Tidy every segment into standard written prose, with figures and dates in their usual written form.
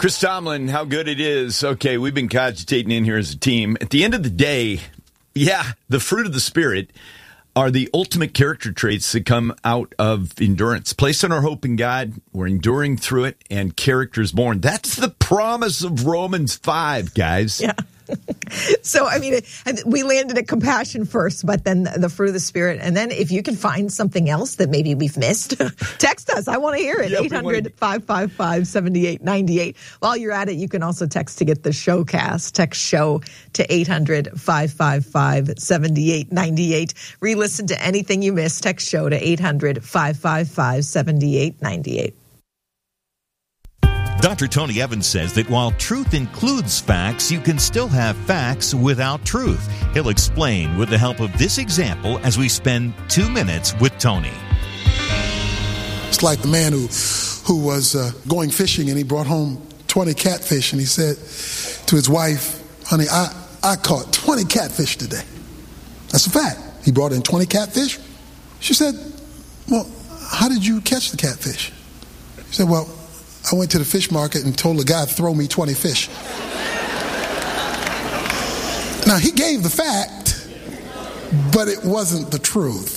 Chris Tomlin, how good it is. Okay, we've been cogitating in here as a team. At the end of the day, the fruit of the Spirit are the ultimate character traits that come out of endurance. Placed on our hope in God, we're enduring through it, and character is born. That's the promise of Romans 5, guys. Yeah. So, I mean, we landed at compassion first, but then the fruit of the Spirit. And then if you can find something else that maybe we've missed, text us. I want to hear it. 800-555-7898. While you're at it, you can also text to get the showcast. Text show to 800-555-7898. Re-listen to anything you missed. Text show to 800-555-7898. Dr. Tony Evans says that while truth includes facts, you can still have facts without truth. He'll explain with the help of this example as we spend 2 minutes with Tony. It's like the man who was going fishing, and he brought home 20 catfish, and he said to his wife, honey, I caught 20 catfish today. That's a fact. He brought in 20 catfish. She said, well, how did you catch the catfish? He said, well, I went to the fish market and told the guy to throw me 20 fish. Now, he gave the fact, but it wasn't the truth.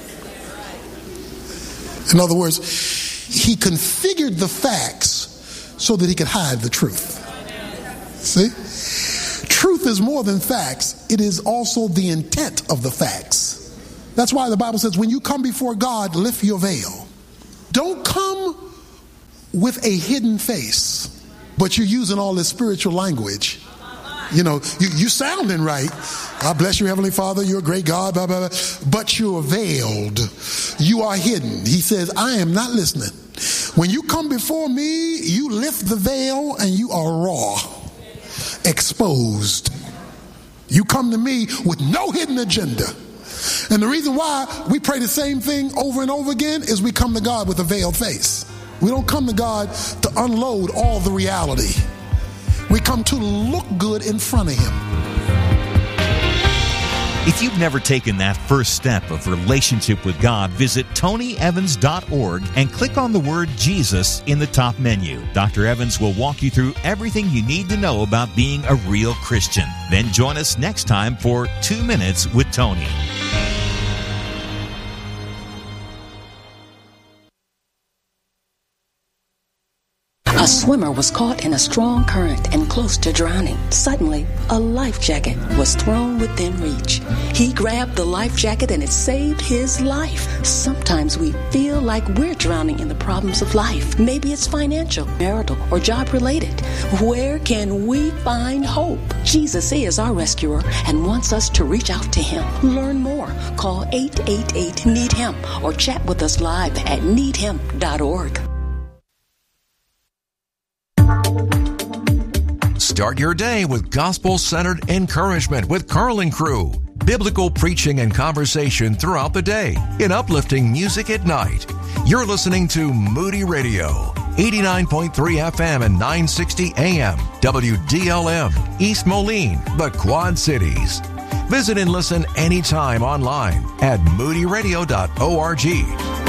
In other words, he configured the facts so that he could hide the truth. See? Truth is more than facts. It is also the intent of the facts. That's why the Bible says, when you come before God, lift your veil. Don't come with a hidden face, but you're using all this spiritual language. You know, you sounding right. God bless you, Heavenly Father. You're a great God, blah, blah, blah. But you're veiled. You are hidden. He says, I am not listening. When you come before me, you lift the veil and you are raw, exposed. You come to me with no hidden agenda. And the reason why we pray the same thing over and over again is we come to God with a veiled face. We don't come to God to unload all the reality. We come to look good in front of Him. If you've never taken that first step of relationship with God, visit TonyEvans.org and click on the word Jesus in the top menu. Dr. Evans will walk you through everything you need to know about being a real Christian. Then join us next time for 2 Minutes with Tony. A swimmer was caught in a strong current and close to drowning. Suddenly, a life jacket was thrown within reach. He grabbed the life jacket and it saved his life. Sometimes we feel like we're drowning in the problems of life. Maybe it's financial, marital, or job-related. Where can we find hope? Jesus is our rescuer and wants us to reach out to Him. Learn more. Call 888-NEED-HIM or chat with us live at needhim.org. Start your day with gospel-centered encouragement with Carl & Crew. Biblical preaching and conversation throughout the day in uplifting music at night. You're listening to Moody Radio, 89.3 FM and 960 AM, WDLM, East Moline, the Quad Cities. Visit and listen anytime online at moodyradio.org.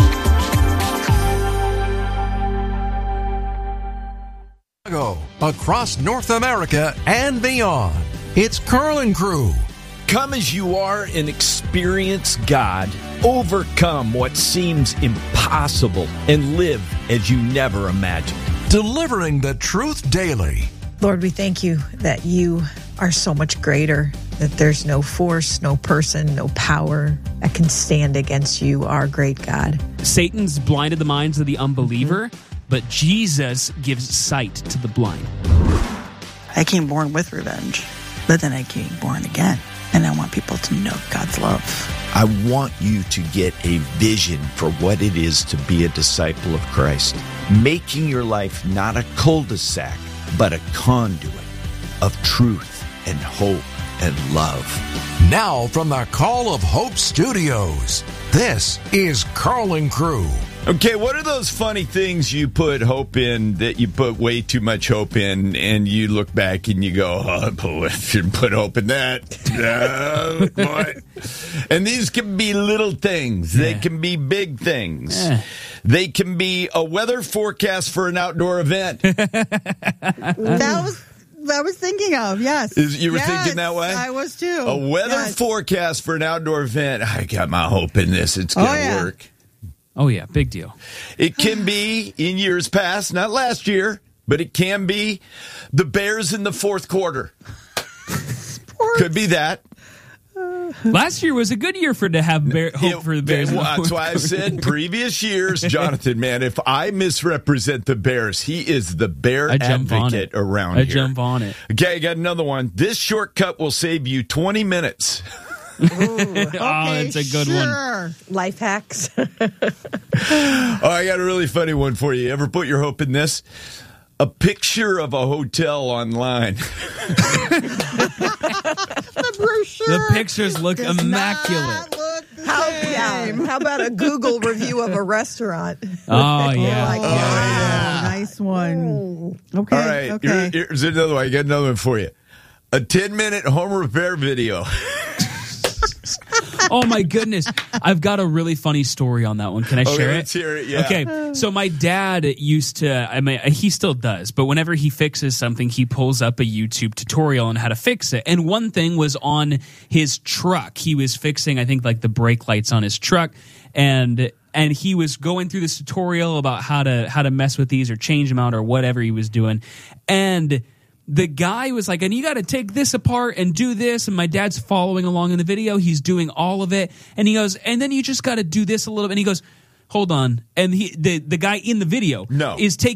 Across North America and beyond. It's Carl & Crew. Come as you are and experience God. Overcome what seems impossible and live as you never imagined. Delivering the truth daily. Lord, we thank you that you are so much greater, that there's no force, no person, no power that can stand against you, our great God. Satan's blinded the minds of the unbeliever, but Jesus gives sight to the blind. I came born with revenge, but then I came born again. And I want people to know God's love. I want you to get a vision for what it is to be a disciple of Christ. Making your life not a cul-de-sac, but a conduit of truth and hope and love. Now from the Call of Hope Studios, this is Carl & Crew. Okay, what are those funny things you put hope in that you put way too much hope in, and you look back and you go, oh, I shouldn't put hope in that. Boy. And these can be little things. They can be big things. They can be a weather forecast for an outdoor event. I was thinking of, yes. You were thinking that way? I was too. A weather forecast for an outdoor event. I got my hope in this. It's going to work. Oh, yeah, big deal. It can be in years past, not last year, but it can be the Bears in the fourth quarter. Could be that. Last year was a good year to have hope for the Bears. That's why I said previous years, Jonathan, man, if I misrepresent the Bears, he is the Bear advocate around here. I jump on it. Okay, I got another one. This shortcut will save you 20 minutes. It's a good one. Life hacks. I got a really funny one for you. Ever put your hope in this? A picture of a hotel online. The brochure. The pictures look immaculate. How about a Google review of a restaurant? Oh, yeah. Nice one. Okay. All right. Okay. Here's another one. I got another one for you. A 10-minute home repair video. Oh, my goodness. I've got a really funny story on that one. Can I share it? Let's hear it, yeah. Okay, so my dad used to, he still does, but whenever he fixes something, he pulls up a YouTube tutorial on how to fix it. And one thing was on his truck. He was fixing, I think, like the brake lights on his truck. And he was going through this tutorial about how to mess with these or change them out or whatever he was doing. And the guy was like, and you got to take this apart and do this. And my dad's following along in the video. He's doing all of it. And he goes, and then you just got to do this a little bit. And he goes, hold on. And the guy in the video is taking